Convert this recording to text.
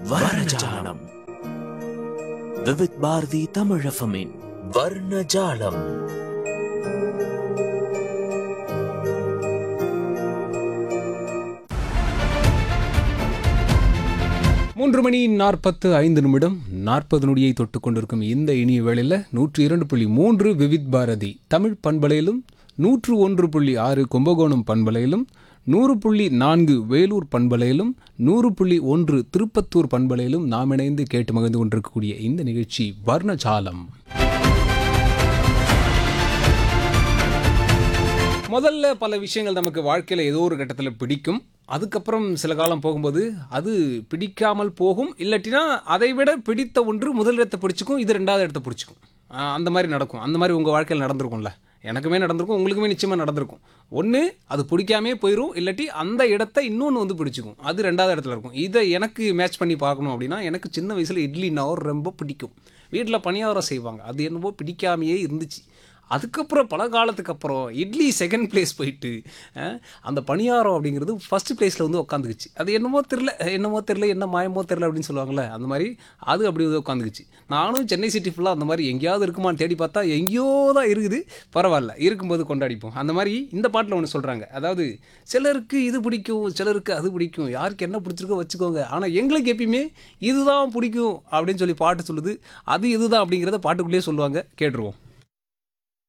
வர்ணஜாலம். விவித் பாரதி தமிழஃபமின் வர்ணஜாலம். 3:45 40 நொடியை தொட்டு கொண்டிருக்கும் இந்த இனிய வேளையில் 102.3 விவித் பாரதி தமிழ் பண்பலையிலும் 101.6 கும்பகோணம் பண்பலையிலும் 100.4 வேலூர் பண்பலையிலும் 100.1 திருப்பத்தூர் பண்பலையிலும் நாம் இணைந்து கேட்டு மகிழ்ந்து கொண்டிருக்கக்கூடிய இந்த நிகழ்ச்சி வர்ணஜாலம். முதல்ல பல விஷயங்கள் நமக்கு வாழ்க்கையில் ஏதோ ஒரு கட்டத்தில் பிடிக்கும். அதுக்கப்புறம் சில காலம் போகும்போது அது பிடிக்காமல் போகும். இல்லாட்டினா அதை விட பிடித்த ஒன்று முதல் இடத்தை பிடிச்சிக்கும், இது ரெண்டாவது இடத்தை பிடிச்சிக்கும். அந்த மாதிரி நடக்கும். அந்த மாதிரி உங்கள் வாழ்க்கையில் நடந்திருக்கும்ல. எனக்குமே நடந்திருக்கும், உங்களுக்குமே நிச்சயமாக நடந்திருக்கும். ஒன்று அது பிடிக்காமே போயிடும், இல்லாட்டி அந்த இடத்த இன்னொன்று வந்து பிடிச்சிக்கும், அது ரெண்டாவது இடத்துல இருக்கும். இதை எனக்கு மேட்ச் பண்ணி பார்க்கணும் அப்படின்னா, எனக்கு சின்ன வயசில் இட்லினா ரொம்ப பிடிக்கும். வீட்டில் பணியாரம் செய்வாங்க, அது என்னவோ பிடிக்காமையே இருந்துச்சு. அதுக்கப்புறம் பல காலத்துக்கு அப்புறம் இட்லி செகண்ட் பிளேஸ் போயிட்டு அந்த பணியாரம் அப்படிங்கிறது ஃபஸ்ட்டு பிளேஸில் வந்து உட்காந்துக்குச்சு. அது என்னமோ தெரில என்ன மாயமோ தெரில அப்படின்னு சொல்லுவாங்கள்ல, அந்த மாதிரி அது அப்படி வந்து உட்காந்துக்குச்சு. நானும் சென்னை சிட்டி ஃபுல்லாக அந்த மாதிரி எங்கேயாவது இருக்குமான்னு தேடி பார்த்தா எங்கேயோ தான் இருக்குது. பரவாயில்ல, இருக்கும்போது கொண்டாடிப்போம். அந்த மாதிரி இந்த பாட்டில் ஒன்று சொல்கிறாங்க, அதாவது சிலருக்கு இது பிடிக்கும், சிலருக்கு அது பிடிக்கும், யாருக்கு என்ன பிடிச்சிருக்கோ வச்சுக்கோங்க, ஆனால் எங்களுக்கு எப்பயுமே இதுதான் பிடிக்கும் அப்படின்னு சொல்லி பாட்டு சொல்லுது. அது இதுதான் அப்படிங்கிறத பாட்டுக்குள்ளேயே சொல்லுவாங்க. கேட்டுருவோம்.